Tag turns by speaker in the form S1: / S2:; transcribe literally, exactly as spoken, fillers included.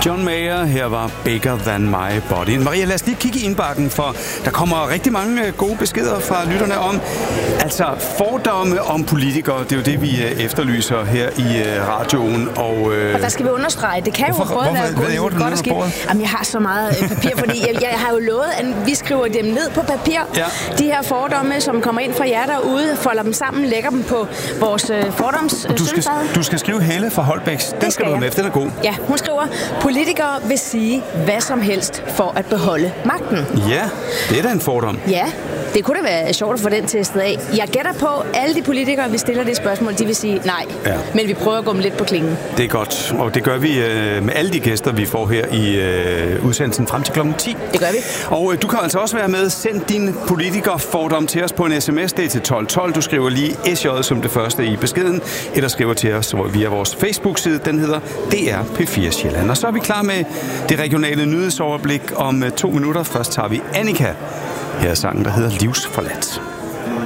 S1: John Mayer, her var Bigger Than My Body. Maria, lad os lige kigge i indbakken, for der kommer rigtig mange gode beskeder fra lytterne om, altså fordomme om politikere. Det er jo det, vi efterlyser her i radioen. Og, øh...
S2: og der skal vi understrege, det kan jo
S1: hvorfor,
S2: både
S1: hvorfor,
S2: være godt, godt og skidt. Jamen, jeg har så meget papir, fordi jeg, jeg har jo lovet, at vi skriver dem ned på papir.
S1: Ja.
S2: De her fordomme, som kommer ind fra jer derude, folder dem sammen, lægger dem på vores fordoms
S1: du skal, du skal skrive Helle fra Holbæks. Den skal du med, den er god.
S2: Ja, hun skriver, politikere vil sige hvad som helst for at beholde magten.
S1: Ja, det er da en fordom.
S2: Ja, det kunne da være sjovt at få den testet af. Jeg gætter på, at alle de politikere, vi stiller det spørgsmål, de vil sige nej. Ja. Men vi prøver at gå dem lidt på klingen.
S1: Det er godt, og det gør vi øh, med alle de gæster, vi får her i øh, udsendelsen frem til klokken ti.
S2: Det gør vi.
S1: Og øh, du kan altså også være med. Send din politikerfordom til os på en sms. Det er til tolv tolv. Du skriver lige S J som det første i beskeden, eller skriver til os via vores Facebook-side. Den hedder D R P fire Sjælland. Og så er vi klar med det regionale nyhedsoverblik om to minutter. Først tager vi Annika. Her er sangen, der hedder Livsforladt.